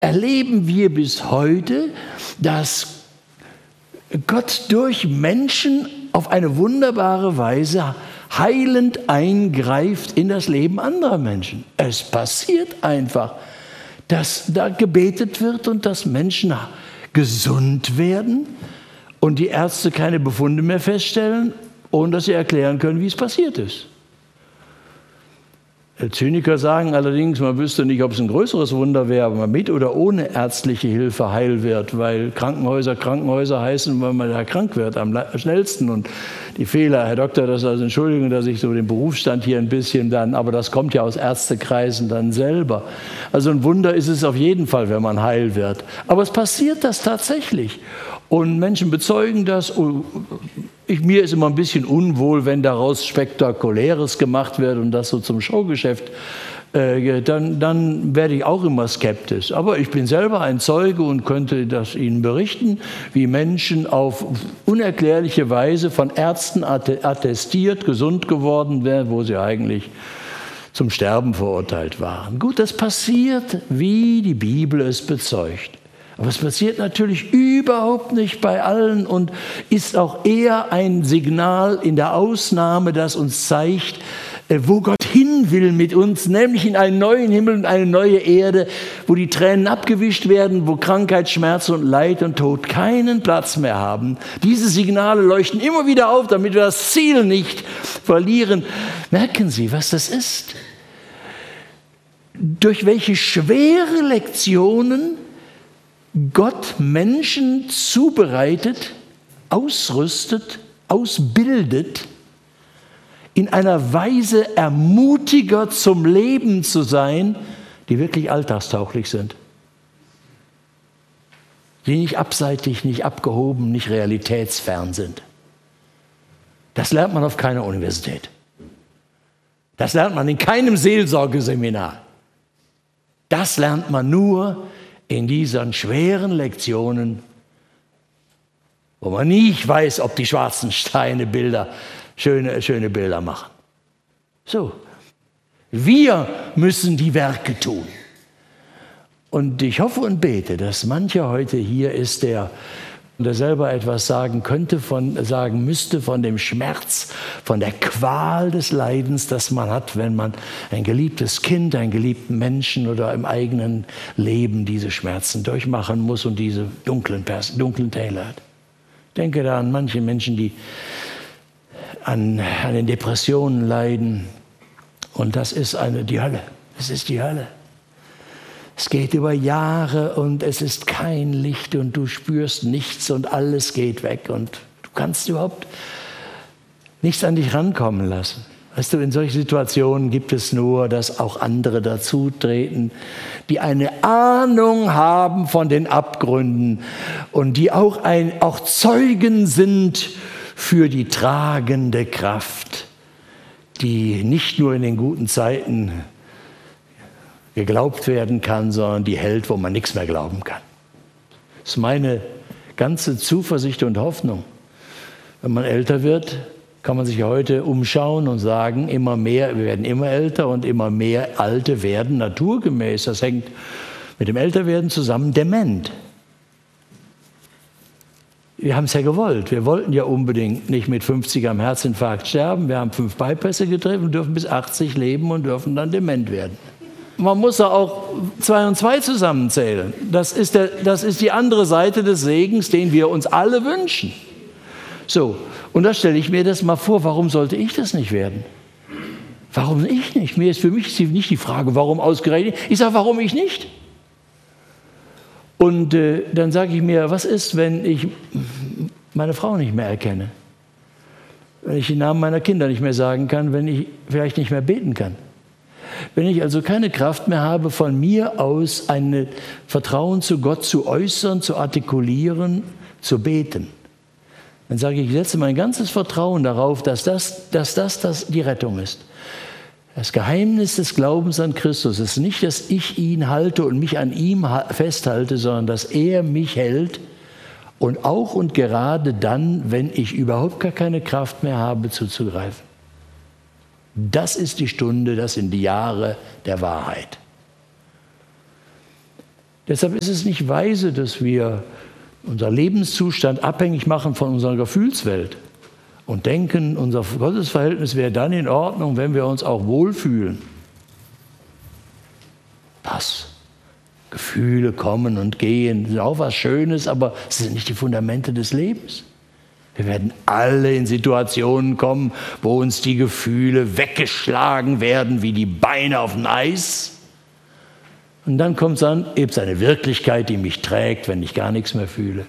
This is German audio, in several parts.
erleben wir bis heute, dass Gott durch Menschen auf eine wunderbare Weise heilend eingreift in das Leben anderer Menschen. Es passiert einfach, dass da gebetet wird und dass Menschen gesund werden und die Ärzte keine Befunde mehr feststellen, ohne dass sie erklären können, wie es passiert ist. Zyniker sagen allerdings, man wüsste nicht, ob es ein größeres Wunder wäre, ob man mit oder ohne ärztliche Hilfe heil wird, weil Krankenhäuser heißen, weil man da krank wird am schnellsten. Und die Fehler, Herr Doktor, das ist also Entschuldigung, dass ich so den Berufsstand hier ein bisschen dann, aber das kommt ja aus Ärztekreisen dann selber. Also ein Wunder ist es auf jeden Fall, wenn man heil wird. Aber es passiert das tatsächlich. Und Menschen bezeugen das. Mir ist immer ein bisschen unwohl, wenn daraus Spektakuläres gemacht wird und das so zum Showgeschäft, dann werde ich auch immer skeptisch. Aber ich bin selber ein Zeuge und könnte das Ihnen berichten, wie Menschen auf unerklärliche Weise von Ärzten attestiert gesund geworden wären, wo sie eigentlich zum Sterben verurteilt waren. Gut, das passiert, wie die Bibel es bezeugt. Aber es passiert natürlich überhaupt nicht bei allen und ist auch eher ein Signal in der Ausnahme, das uns zeigt, wo Gott hin will mit uns, nämlich in einen neuen Himmel und eine neue Erde, wo die Tränen abgewischt werden, wo Krankheit, Schmerz und Leid und Tod keinen Platz mehr haben. Diese Signale leuchten immer wieder auf, damit wir das Ziel nicht verlieren. Merken Sie, was das ist? Durch welche schwere Lektionen Gott Menschen zubereitet, ausrüstet, ausbildet, in einer Weise Ermutiger zum Leben zu sein, die wirklich alltagstauglich sind. Die nicht abseitig, nicht abgehoben, nicht realitätsfern sind. Das lernt man auf keiner Universität. Das lernt man in keinem Seelsorgeseminar. Das lernt man nur in diesen schweren Lektionen, wo man nicht weiß, ob die schwarzen Steine schöne Bilder machen. So, wir müssen die Werke tun. Und ich hoffe und bete, dass mancher heute hier ist, der selber etwas sagen müsste von dem Schmerz, von der Qual des Leidens, das man hat, wenn man ein geliebtes Kind, einen geliebten Menschen oder im eigenen Leben diese Schmerzen durchmachen muss und diese dunklen Täler hat. Ich denke da an manche Menschen, die an den Depressionen leiden. Und das ist die Hölle. Es ist die Hölle. Es geht über Jahre und es ist kein Licht und du spürst nichts und alles geht weg und du kannst überhaupt nichts an dich rankommen lassen. Weißt du, in solchen Situationen gibt es nur, dass auch andere dazutreten, die eine Ahnung haben von den Abgründen und die auch Zeugen sind für die tragende Kraft, die nicht nur in den guten Zeiten geglaubt werden kann, sondern die hält, wo man nichts mehr glauben kann. Das ist meine ganze Zuversicht und Hoffnung. Wenn man älter wird, kann man sich heute umschauen und sagen, immer mehr, wir werden immer älter und immer mehr Alte werden naturgemäß. Das hängt mit dem Älterwerden zusammen, dement. Wir haben es ja gewollt. Wir wollten ja unbedingt nicht mit 50 am Herzinfarkt sterben. Wir haben 5 Bypässe getroffen, dürfen bis 80 leben und dürfen dann dement werden. Man muss ja auch 2 und 2 zusammenzählen. Das ist die andere Seite des Segens, den wir uns alle wünschen. So, und da stelle ich mir das mal vor, warum sollte ich das nicht werden? Warum ich nicht? Für mich ist nicht die Frage, warum ausgerechnet. Ich sage, warum ich nicht? Und dann sage ich mir, was ist, wenn ich meine Frau nicht mehr erkenne? Wenn ich den Namen meiner Kinder nicht mehr sagen kann, wenn ich vielleicht nicht mehr beten kann? Wenn ich also keine Kraft mehr habe, von mir aus ein Vertrauen zu Gott zu äußern, zu artikulieren, zu beten, dann sage ich, ich setze mein ganzes Vertrauen darauf, dass das die Rettung ist. Das Geheimnis des Glaubens an Christus ist nicht, dass ich ihn halte und mich an ihm festhalte, sondern dass er mich hält und auch und gerade dann, wenn ich überhaupt gar keine Kraft mehr habe, zuzugreifen. Das ist die Stunde, das sind die Jahre der Wahrheit. Deshalb ist es nicht weise, dass wir unser Lebenszustand abhängig machen von unserer Gefühlswelt und denken, unser Gottesverhältnis wäre dann in Ordnung, wenn wir uns auch wohlfühlen. Gefühle kommen und gehen, sind auch was Schönes, aber sie sind nicht die Fundamente des Lebens. Wir werden alle in Situationen kommen, wo uns die Gefühle weggeschlagen werden wie die Beine auf dem Eis. Und dann kommt es an, eben eine Wirklichkeit, die mich trägt, wenn ich gar nichts mehr fühle.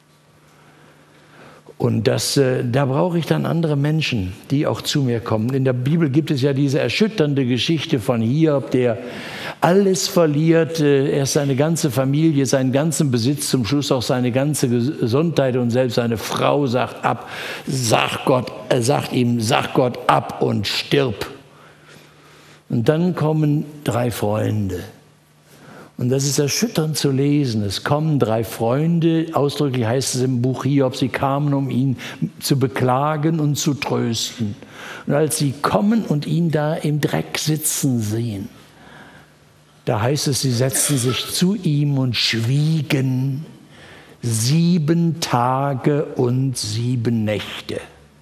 Und da brauche ich dann andere Menschen, die auch zu mir kommen. In der Bibel gibt es ja diese erschütternde Geschichte von Hiob, der alles verliert, erst seine ganze Familie, seinen ganzen Besitz, zum Schluss auch seine ganze Gesundheit und selbst seine Frau sagt ab, sagt Gott ab und stirb. Und dann kommen 3 Freunde. Und das ist erschütternd zu lesen. Es kommen 3 Freunde, ausdrücklich heißt es im Buch Hiob, sie kamen, um ihn zu beklagen und zu trösten. Und als sie kommen und ihn da im Dreck sitzen sehen, da heißt es, sie setzten sich zu ihm und schwiegen 7 Tage und 7 Nächte.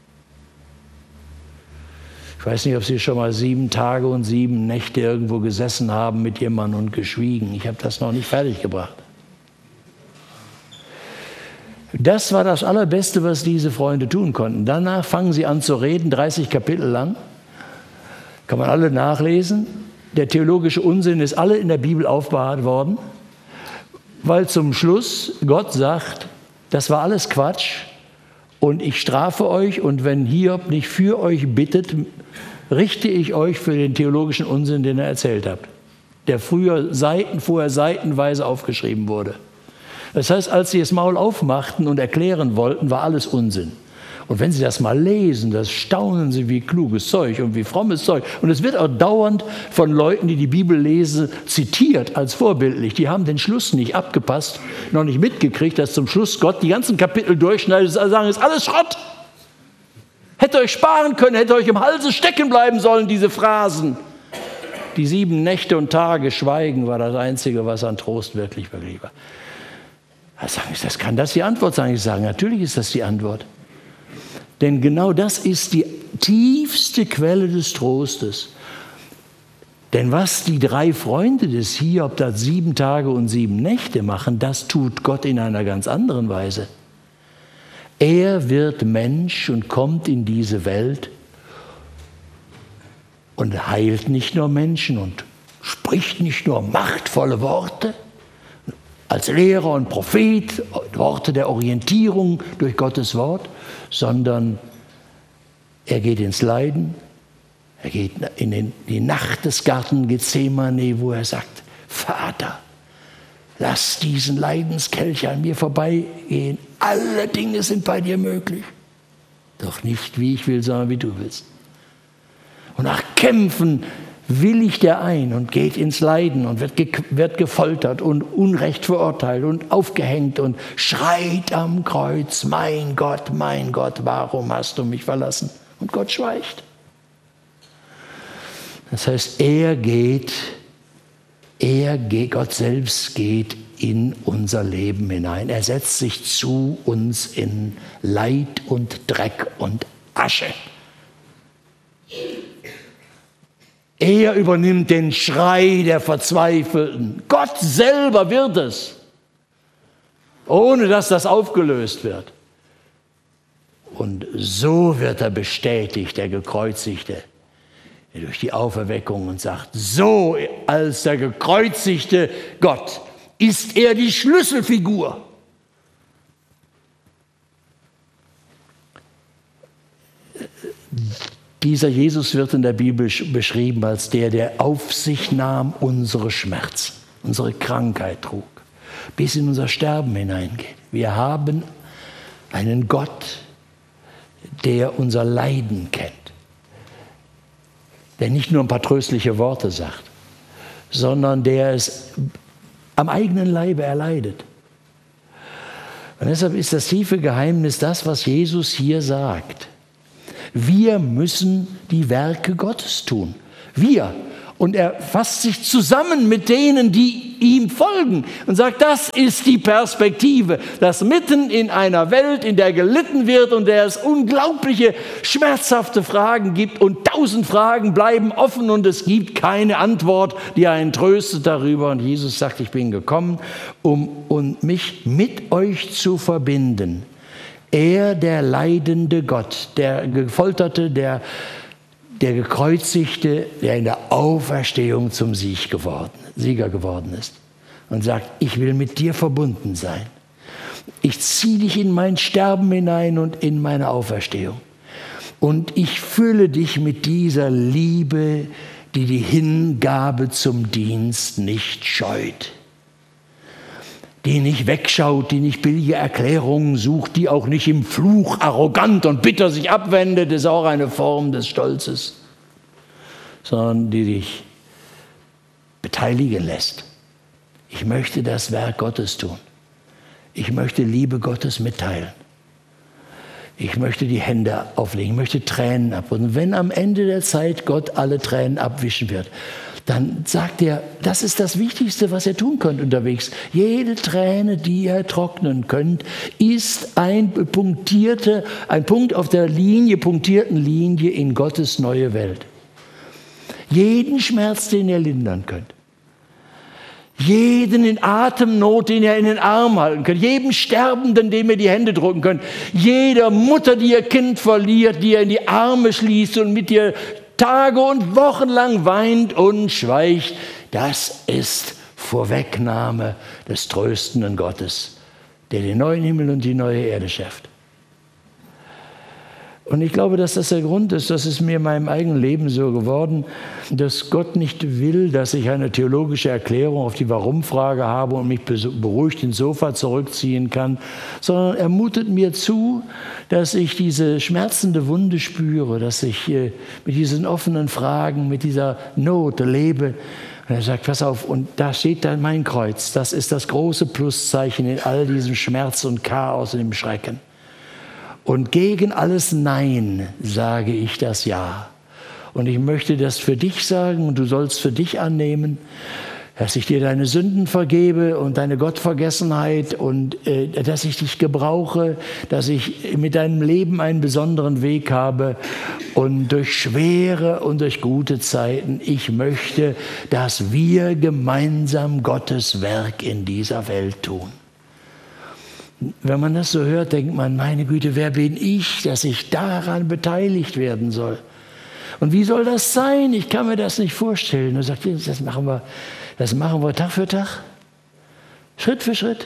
Ich weiß nicht, ob Sie schon mal 7 Tage und 7 Nächte irgendwo gesessen haben mit jemandem und geschwiegen. Ich habe das noch nicht fertiggebracht. Das war das Allerbeste, was diese Freunde tun konnten. Danach fangen sie an zu reden, 30 Kapitel lang. Kann man alle nachlesen. Der theologische Unsinn ist alle in der Bibel aufbewahrt worden, weil zum Schluss Gott sagt, das war alles Quatsch und ich strafe euch und wenn Hiob nicht für euch bittet, richte ich euch für den theologischen Unsinn, den ihr erzählt habt, der vorher seitenweise aufgeschrieben wurde. Das heißt, als sie das Maul aufmachten und erklären wollten, war alles Unsinn. Und wenn Sie das mal lesen, das staunen Sie, wie kluges Zeug und wie frommes Zeug. Und es wird auch dauernd von Leuten, die die Bibel lesen, zitiert als vorbildlich. Die haben den Schluss nicht abgepasst, noch nicht mitgekriegt, dass zum Schluss Gott die ganzen Kapitel durchschneidet und sagen, ist alles Schrott. Hätte euch sparen können, hätte euch im Halse stecken bleiben sollen, diese Phrasen. Die 7 Nächte und Tage Schweigen war das Einzige, was an Trost wirklich war. Das kann das die Antwort sein? Ich sage, natürlich ist das die Antwort. Denn genau das ist die tiefste Quelle des Trostes. Denn was die 3 Freunde des Hiob da 7 Tage und 7 Nächte machen, das tut Gott in einer ganz anderen Weise. Er wird Mensch und kommt in diese Welt und heilt nicht nur Menschen und spricht nicht nur machtvolle Worte, als Lehrer und Prophet, Worte der Orientierung durch Gottes Wort, sondern er geht ins Leiden, er geht in die Nacht des Garten Gethsemane, wo er sagt, Vater, lass diesen Leidenskelch an mir vorbeigehen, alle Dinge sind bei dir möglich, doch nicht wie ich will, sondern wie du willst. Und nach Kämpfen willigt er ein und geht ins Leiden und wird gefoltert und unrecht verurteilt und aufgehängt und schreit am Kreuz, mein Gott, warum hast du mich verlassen? Und Gott schweigt. Das heißt, Gott selbst geht in unser Leben hinein. Er setzt sich zu uns in Leid und Dreck und Asche. Er übernimmt den Schrei der Verzweifelten. Gott selber wird es, ohne dass das aufgelöst wird. Und so wird er bestätigt, der Gekreuzigte, durch die Auferweckung und sagt, so als der gekreuzigte Gott ist er die Schlüsselfigur. Dieser Jesus wird in der Bibel beschrieben als der auf sich nahm unsere Schmerzen, unsere Krankheit trug, bis in unser Sterben hineingeht. Wir haben einen Gott, der unser Leiden kennt, der nicht nur ein paar tröstliche Worte sagt, sondern der es am eigenen Leibe erleidet. Und deshalb ist das tiefe Geheimnis das, was Jesus hier sagt. Wir müssen die Werke Gottes tun. Wir. Und er fasst sich zusammen mit denen, die ihm folgen und sagt, das ist die Perspektive, dass mitten in einer Welt, in der gelitten wird und der es unglaubliche, schmerzhafte Fragen gibt und 1000 Fragen bleiben offen und es gibt keine Antwort, die einen tröstet darüber. Und Jesus sagt, ich bin gekommen, um mich mit euch zu verbinden. Er, der leidende Gott, der Gefolterte, der Gekreuzigte, der in der Auferstehung zum Sieger geworden ist und sagt, ich will mit dir verbunden sein. Ich ziehe dich in mein Sterben hinein und in meine Auferstehung. Und ich fülle dich mit dieser Liebe, die die Hingabe zum Dienst nicht scheut. Die nicht wegschaut, die nicht billige Erklärungen sucht, die auch nicht im Fluch arrogant und bitter sich abwendet, ist auch eine Form des Stolzes, sondern die dich beteiligen lässt. Ich möchte das Werk Gottes tun. Ich möchte Liebe Gottes mitteilen. Ich möchte die Hände auflegen, ich möchte Tränen abwischen. Wenn am Ende der Zeit Gott alle Tränen abwischen wird, dann sagt er, das ist das Wichtigste, was ihr tun könnt unterwegs. Jede Träne, die ihr trocknen könnt, ist ein Punkt auf der punktierten Linie in Gottes neue Welt. Jeden Schmerz, den ihr lindern könnt. Jeden in Atemnot, den ihr in den Arm halten könnt. Jedem Sterbenden, dem ihr die Hände drücken könnt. Jeder Mutter, die ihr Kind verliert, die ihr in die Arme schließt und mit ihr Tage und Wochen lang weint und schweigt. Das ist Vorwegnahme des tröstenden Gottes, der den neuen Himmel und die neue Erde schafft. Und ich glaube, dass das der Grund ist, das ist mir in meinem eigenen Leben so geworden, dass Gott nicht will, dass ich eine theologische Erklärung auf die Warum-Frage habe und mich beruhigt ins Sofa zurückziehen kann, sondern er mutet mir zu, dass ich diese schmerzende Wunde spüre, dass ich mit diesen offenen Fragen, mit dieser Not lebe. Und er sagt, pass auf, und da steht dann mein Kreuz. Das ist das große Pluszeichen in all diesem Schmerz und Chaos und dem Schrecken. Und gegen alles Nein sage ich das Ja. Und ich möchte das für dich sagen und du sollst für dich annehmen, dass ich dir deine Sünden vergebe und deine Gottvergessenheit und dass ich dich gebrauche, dass ich mit deinem Leben einen besonderen Weg habe und durch schwere und durch gute Zeiten. Ich möchte, dass wir gemeinsam Gottes Werk in dieser Welt tun. Wenn man das so hört, denkt man, meine Güte, wer bin ich, dass ich daran beteiligt werden soll? Und wie soll das sein? Ich kann mir das nicht vorstellen. Und sagt, das machen wir Tag für Tag, Schritt für Schritt.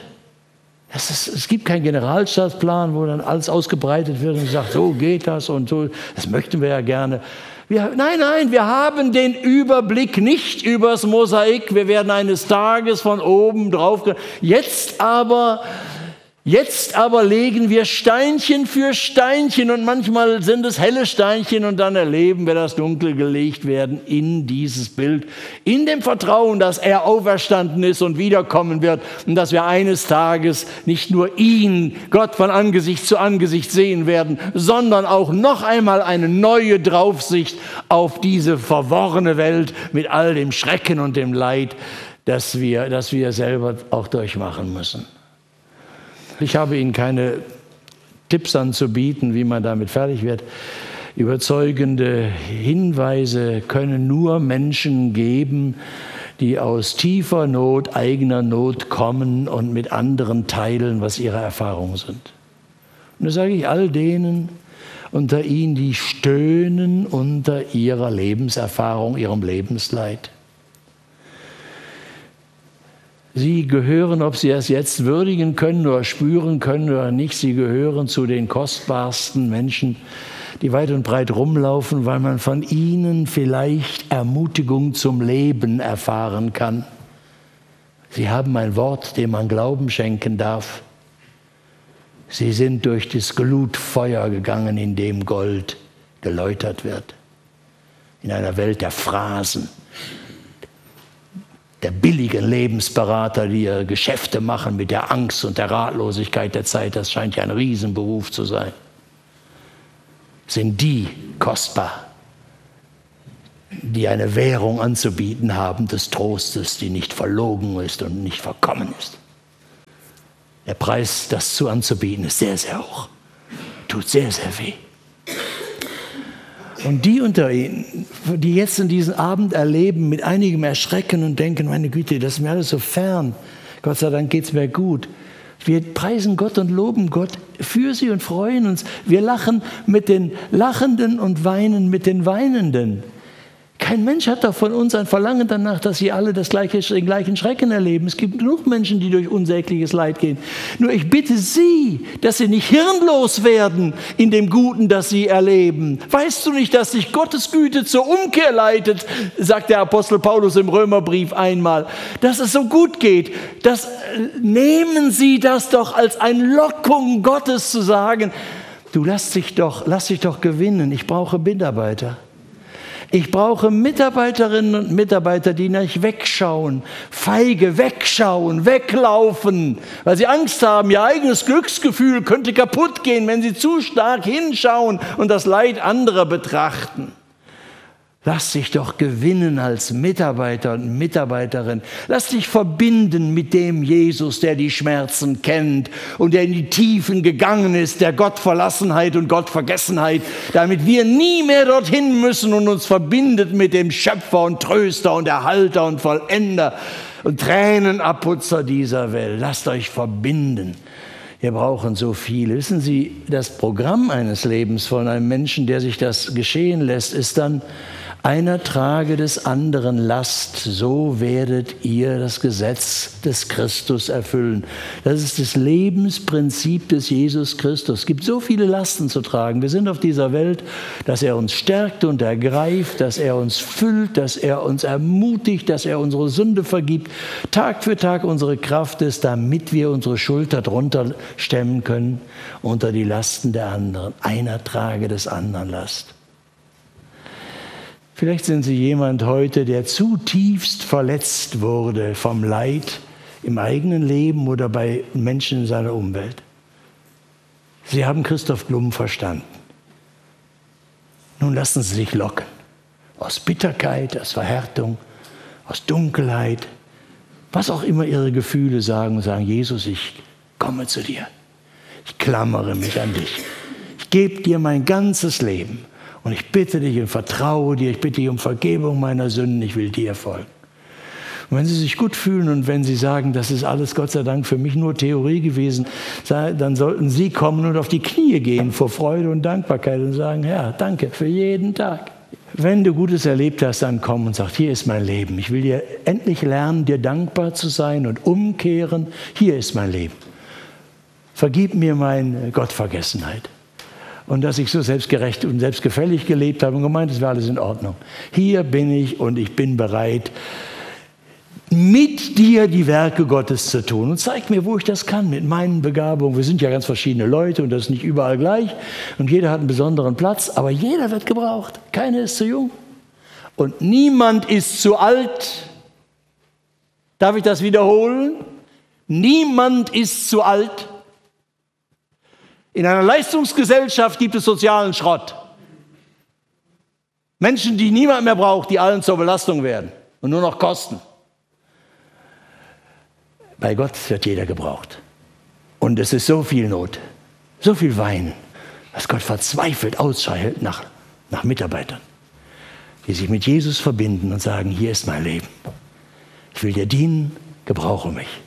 Es gibt keinen Generalstaatsplan, wo dann alles ausgebreitet wird und sagt, so geht das und so. Das möchten wir ja gerne. Nein, wir haben den Überblick nicht übers Mosaik. Wir werden eines Tages von oben drauf. Jetzt aber legen wir Steinchen für Steinchen und manchmal sind es helle Steinchen und dann erleben wir das Dunkel gelegt werden in dieses Bild, in dem Vertrauen, dass er auferstanden ist und wiederkommen wird und dass wir eines Tages nicht nur ihn, Gott, von Angesicht zu Angesicht sehen werden, sondern auch noch einmal eine neue Draufsicht auf diese verworrene Welt mit all dem Schrecken und dem Leid, das wir selber auch durchmachen müssen. Ich habe Ihnen keine Tipps anzubieten, wie man damit fertig wird. Überzeugende Hinweise können nur Menschen geben, die aus tiefer Not, eigener Not kommen und mit anderen teilen, was ihre Erfahrungen sind. Und das sage ich all denen unter Ihnen, die stöhnen unter ihrer Lebenserfahrung, ihrem Lebensleid. Sie gehören, ob Sie es jetzt würdigen können oder spüren können oder nicht, Sie gehören zu den kostbarsten Menschen, die weit und breit rumlaufen, weil man von ihnen vielleicht Ermutigung zum Leben erfahren kann. Sie haben ein Wort, dem man Glauben schenken darf. Sie sind durch das Glutfeuer gegangen, in dem Gold geläutert wird. In einer Welt der Phrasen, der billigen Lebensberater, die ihre Geschäfte machen mit der Angst und der Ratlosigkeit der Zeit, das scheint ja ein Riesenberuf zu sein, sind die kostbar, die eine Währung anzubieten haben des Trostes, die nicht verlogen ist und nicht verkommen ist. Der Preis, das anzubieten, ist sehr, sehr hoch. Tut sehr, sehr weh. Und die unter Ihnen, die jetzt in diesem Abend erleben, mit einigem Erschrecken und denken, meine Güte, das ist mir alles so fern. Gott sei Dank geht es mir gut. Wir preisen Gott und loben Gott für sie und freuen uns. Wir lachen mit den Lachenden und weinen mit den Weinenden. Kein Mensch hat doch von uns ein Verlangen danach, dass sie alle den gleichen Schrecken erleben. Es gibt genug Menschen, die durch unsägliches Leid gehen. Nur ich bitte Sie, dass Sie nicht hirnlos werden in dem Guten, das Sie erleben. Weißt du nicht, dass sich Gottes Güte zur Umkehr leitet, sagt der Apostel Paulus im Römerbrief einmal, dass es so gut geht. Nehmen Sie das doch als eine Lockung Gottes zu sagen, du lass dich doch gewinnen, ich brauche Mitarbeiter. Ich brauche Mitarbeiterinnen und Mitarbeiter, die nicht wegschauen, feige wegschauen, weglaufen, weil sie Angst haben, ihr eigenes Glücksgefühl könnte kaputt gehen, wenn sie zu stark hinschauen und das Leid anderer betrachten. Lass dich doch gewinnen als Mitarbeiter und Mitarbeiterin. Lass dich verbinden mit dem Jesus, der die Schmerzen kennt und der in die Tiefen gegangen ist, der Gottverlassenheit und Gottvergessenheit, damit wir nie mehr dorthin müssen und uns verbindet mit dem Schöpfer und Tröster und Erhalter und Vollender und Tränenabputzer dieser Welt. Lasst euch verbinden. Wir brauchen so viel. Wissen Sie, das Programm eines Lebens von einem Menschen, der sich das geschehen lässt, ist dann: Einer trage des anderen Last, so werdet ihr das Gesetz des Christus erfüllen. Das ist das Lebensprinzip des Jesus Christus. Es gibt so viele Lasten zu tragen. Wir sind auf dieser Welt, dass er uns stärkt und ergreift, dass er uns füllt, dass er uns ermutigt, dass er unsere Sünde vergibt, Tag für Tag unsere Kraft ist, damit wir unsere Schulter drunter stemmen können unter die Lasten der anderen. Einer trage des anderen Last. Vielleicht sind Sie jemand heute, der zutiefst verletzt wurde vom Leid im eigenen Leben oder bei Menschen in seiner Umwelt. Sie haben Christoph Blum verstanden. Nun lassen Sie sich locken. Aus Bitterkeit, aus Verhärtung, aus Dunkelheit, was auch immer Ihre Gefühle sagen, Jesus, ich komme zu dir. Ich klammere mich an dich. Ich gebe dir mein ganzes Leben. Und ich bitte dich und vertraue dir, ich bitte dich um Vergebung meiner Sünden, ich will dir folgen. Und wenn Sie sich gut fühlen und wenn Sie sagen, das ist alles Gott sei Dank für mich nur Theorie gewesen, dann sollten Sie kommen und auf die Knie gehen vor Freude und Dankbarkeit und sagen, Herr, danke für jeden Tag. Wenn du Gutes erlebt hast, dann komm und sag, hier ist mein Leben. Ich will dir endlich lernen, dir dankbar zu sein und umkehren. Hier ist mein Leben. Vergib mir meine Gottvergessenheit. Und dass ich so selbstgerecht und selbstgefällig gelebt habe und gemeint, es wäre alles in Ordnung. Hier bin ich und ich bin bereit, mit dir die Werke Gottes zu tun. Und zeig mir, wo ich das kann, mit meinen Begabungen. Wir sind ja ganz verschiedene Leute und das ist nicht überall gleich. Und jeder hat einen besonderen Platz, aber jeder wird gebraucht. Keiner ist zu jung. Und niemand ist zu alt. Darf ich das wiederholen? Niemand ist zu alt. In einer Leistungsgesellschaft gibt es sozialen Schrott. Menschen, die niemand mehr braucht, die allen zur Belastung werden und nur noch kosten. Bei Gott wird jeder gebraucht. Und es ist so viel Not, so viel Weinen, dass Gott verzweifelt Ausschau hält nach Mitarbeitern, die sich mit Jesus verbinden und sagen, hier ist mein Leben. Ich will dir dienen, gebrauche mich.